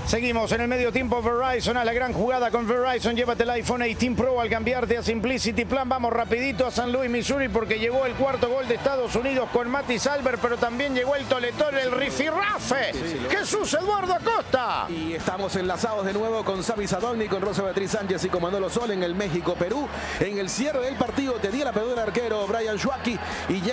Seguimos en el medio tiempo. Verizon, a la gran jugada con Verizon. Llévate el iPhone 18 Pro al cambiarte a Simplicity Plan. Vamos rapidito a San Luis, Missouri, porque llegó el cuarto gol de Estados Unidos con Mati Salver, pero también llegó el toletón, el rifirrafe. Jesús Eduardo Acosta. Y estamos enlazados de nuevo con Sami Sadovni, con Rosa Beatriz Sánchez y con Manolo Sol en el México-Perú. En el cierre del partido te di la pelota del arquero Brian Schwacki y